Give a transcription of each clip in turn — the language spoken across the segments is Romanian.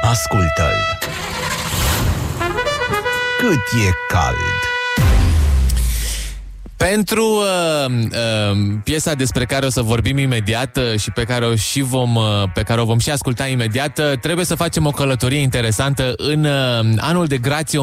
Ascultă-l. Cât e cald. Pentru piesa despre care o să vorbim imediat și pe care o vom și asculta imediat, trebuie să facem o călătorie interesantă în anul de grație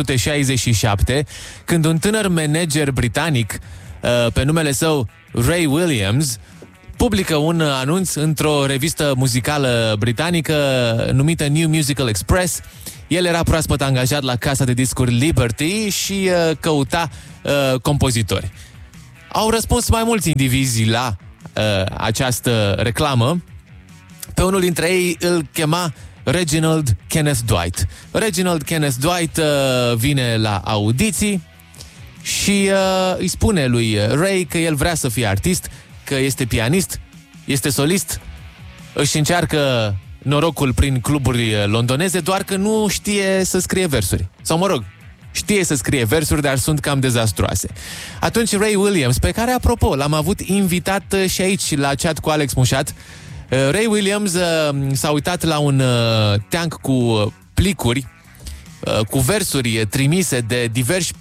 1967, când un tânăr manager britanic pe numele său Ray Williams publică un anunț într-o revistă muzicală britanică numită New Musical Express. El era proaspăt angajat la casa de discuri Liberty și căuta compozitori. Au răspuns mai mulți indivizi la această reclamă. Pe unul dintre ei îl chema Reginald Kenneth Dwight. Reginald Kenneth Dwight vine la audiții și îi spune lui Ray că el vrea să fie artist, că este pianist, este solist, își încearcă norocul prin cluburi londoneze, doar că nu știe să scrie versuri. Sau mă rog, știe să scrie versuri, dar sunt cam dezastruoase. Atunci Ray Williams, pe care, apropo, l-am avut invitat și aici la chat cu Alex Mușat, Ray Williams s-a uitat la un teanc cu plicuri, cu versuri trimise de diversi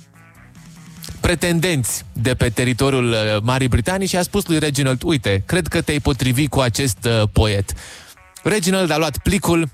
pretendenți de pe teritoriul Marii Britanii și a spus lui Reginald: uite, cred că te-ai potrivit cu acest poet. Reginald a luat plicul,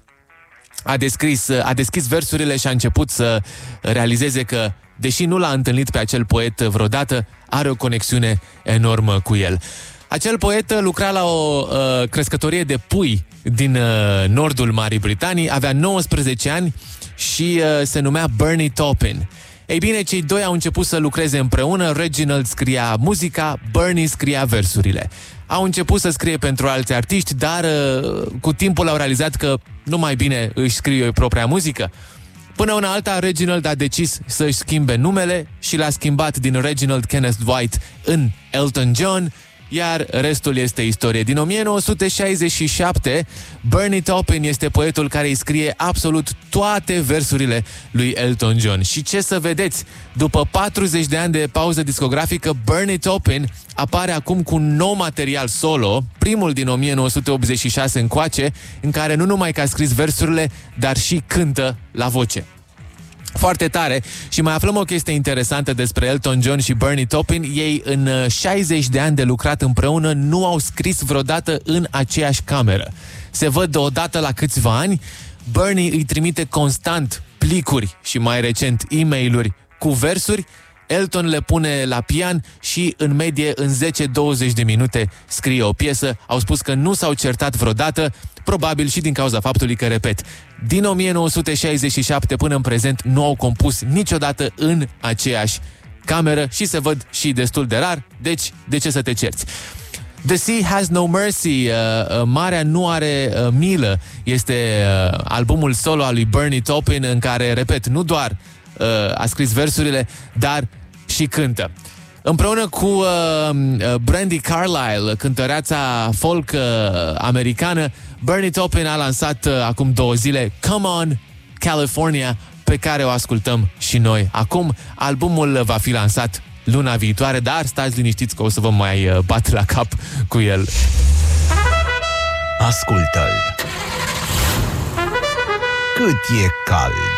a deschis versurile și a început să realizeze că, deși nu l-a întâlnit pe acel poet vreodată, are o conexiune enormă cu el. Acel poet lucra la o crescătorie de pui din nordul Marii Britanii, avea 19 ani și se numea Bernie Taupin. Ei bine, cei doi au început să lucreze împreună. Reginald scria muzica, Bernie scria versurile. Au început să scrie pentru alți artiști, dar cu timpul au realizat că nu mai bine își scrie propria muzică. Până una alta, Reginald a decis să-și schimbe numele și l-a schimbat din Reginald Kenneth Dwight în Elton John, iar restul este istorie. Din 1967, Bernie Taupin este poetul care îi scrie absolut toate versurile lui Elton John. Și ce să vedeți, după 40 de ani de pauză discografică, Bernie Taupin apare acum cu un nou material solo, primul din 1986 încoace, în care nu numai că a scris versurile, dar și cântă la voce. Foarte tare. Și mai aflăm o chestie interesantă despre Elton John și Bernie Taupin. Ei, în 60 de ani de lucrat împreună, nu au scris vreodată în aceeași cameră. Se văd deodată la câțiva ani. Bernie îi trimite constant plicuri și mai recent e-mail-uri cu versuri. Elton le pune la pian și în medie în 10-20 de minute scrie o piesă. Au spus că nu s-au certat vreodată, probabil și din cauza faptului că, repet, din 1967 până în prezent nu au compus niciodată în aceeași cameră și se văd și destul de rar, deci de ce să te cerți? The Sea Has No Mercy, Marea nu are milă, este albumul solo al lui Bernie Taupin, în care, repet, nu doar a scris versurile, dar și cântă. Împreună cu Brandi Carlile, cântăreața folk americană, Bernie Taupin a lansat acum 2 zile Come On California, pe care o ascultăm și noi acum. Albumul va fi lansat luna viitoare, dar stați liniștiți că o să vă mai bat la cap cu el. Ascultă-l. Cât e cald.